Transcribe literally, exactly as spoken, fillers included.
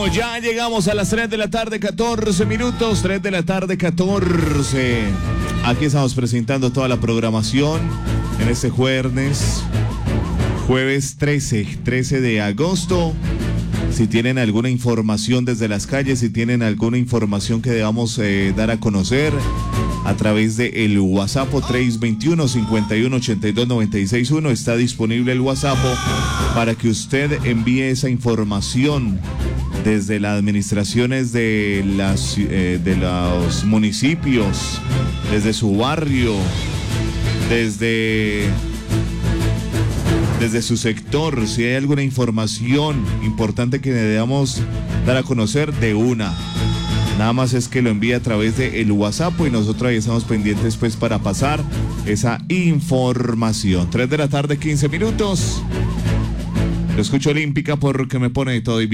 Bueno, ya llegamos a las tres de la tarde, catorce minutos, tres de la tarde, catorce. Aquí estamos presentando toda la programación en este jueves, jueves trece, trece de agosto. Si tienen alguna información desde las calles, si tienen alguna información que debamos eh, dar a conocer a través de el WhatsApp tres dos uno, cinco uno ocho dos, nueve seis uno, está disponible el WhatsApp para que usted envíe esa información desde las administraciones de, las, eh, de los municipios, desde su barrio, desde... desde su sector. Si hay alguna información importante que debamos dar a conocer, de una. Nada más es que lo envíe a través de el WhatsApp y nosotros ahí estamos pendientes pues para pasar esa información. tres de la tarde, quince minutos. Lo escucho olímpica porque me pone todo y bien.